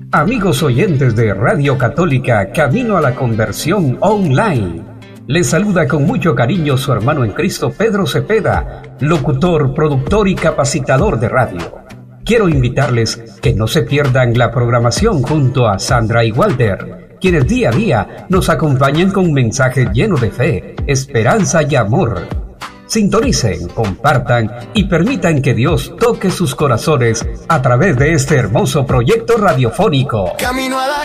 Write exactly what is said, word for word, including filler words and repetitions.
Amigos oyentes de Radio Católica Camino a la Conversión Online, les saluda con mucho cariño su hermano en Cristo Pedro Cepeda, locutor, productor y capacitador de radio. Quiero invitarles que no se pierdan la programación junto a Sandra y Walter, quienes día a día nos acompañan con mensajes llenos de fe, esperanza y amor. Sintonicen, compartan y permitan que Dios toque sus corazones a través de este hermoso proyecto radiofónico. Camino a la